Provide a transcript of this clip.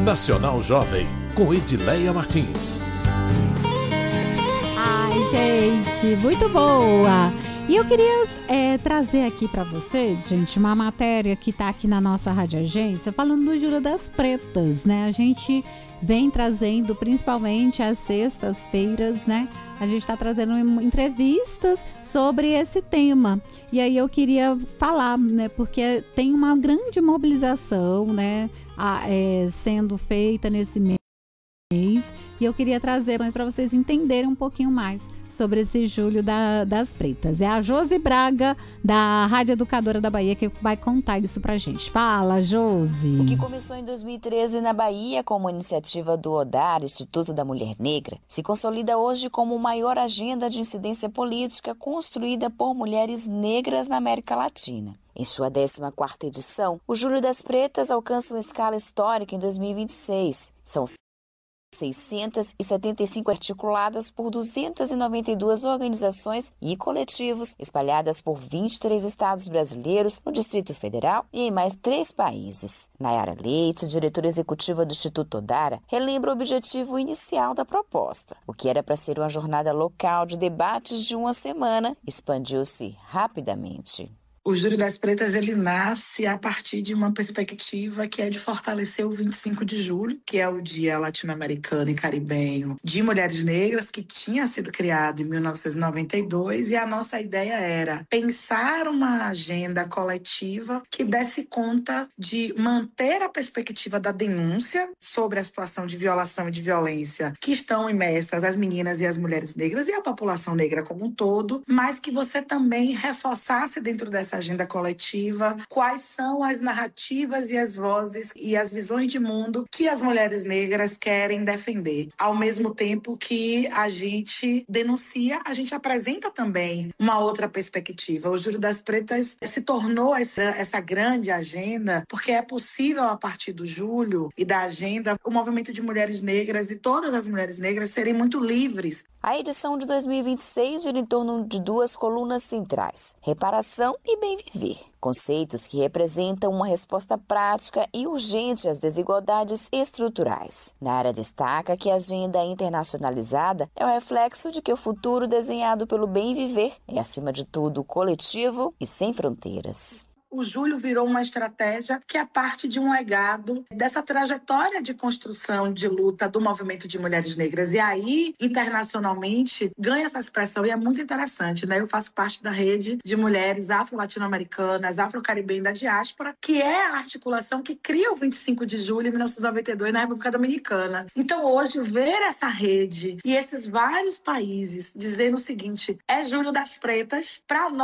Nacional Jovem, com Edileia Martins. Ai, gente, muito boa! E eu queria trazer aqui para vocês, gente, uma matéria que está aqui na nossa Rádio Agência, falando do Júlio das Pretas, né? A gente vem trazendo, principalmente às sextas-feiras, né? A gente está trazendo entrevistas sobre esse tema. E aí eu queria falar, né? Porque tem uma grande mobilização, né? Sendo feita nesse mês. E eu queria trazer para vocês entenderem um pouquinho mais sobre esse Júlio das Pretas. É a Josi Braga, da Rádio Educadora da Bahia, que vai contar isso pra gente. Fala, Josi! O que começou em 2013 na Bahia como iniciativa do ODAR, Instituto da Mulher Negra, se consolida hoje como a maior agenda de incidência política construída por mulheres negras na América Latina. Em sua 14ª edição, o Júlio das Pretas alcança uma escala histórica em 2026. São 675 articuladas por 292 organizações e coletivos espalhadas por 23 estados brasileiros, no Distrito Federal e em mais 3 países. Nayara Leite, diretora executiva do Instituto Odara, relembra o objetivo inicial da proposta. O que era para ser uma jornada local de debates de uma semana expandiu-se rapidamente. O Júlio das Pretas, ele nasce a partir de uma perspectiva que é de fortalecer o 25 de julho, que é o Dia Latino-Americano e Caribenho de Mulheres Negras, que tinha sido criado em 1992, e a nossa ideia era pensar uma agenda coletiva que desse conta de manter a perspectiva da denúncia sobre a situação de violação e de violência que estão imersas as meninas e as mulheres negras e a população negra como um todo, mas que você também reforçasse dentro dessa agenda coletiva quais são as narrativas e as vozes e as visões de mundo que as mulheres negras querem defender. Ao mesmo tempo que a gente denuncia, a gente apresenta também uma outra perspectiva. O Júlio das Pretas se tornou essa grande agenda porque é possível, a partir do Júlio e da agenda, o movimento de mulheres negras e todas as mulheres negras serem muito livres. A edição de 2026 gira em torno de 2 colunas centrais: reparação e bem viver. Conceitos que representam uma resposta prática e urgente às desigualdades estruturais. Nayara destaca que a agenda internacionalizada é o reflexo de que o futuro desenhado pelo bem viver é, acima de tudo, coletivo e sem fronteiras. O Júlio virou uma estratégia que é parte de um legado dessa trajetória de construção de luta do movimento de mulheres negras. E aí, internacionalmente, ganha essa expressão e é muito interessante, né? Eu faço parte da rede de mulheres afro-latino-americanas, afro-caribenhas da diáspora, que é a articulação que cria o 25 de julho de 1992 na República Dominicana. Então, hoje, ver essa rede e esses vários países dizendo o seguinte: é Júlio das Pretas, para nós,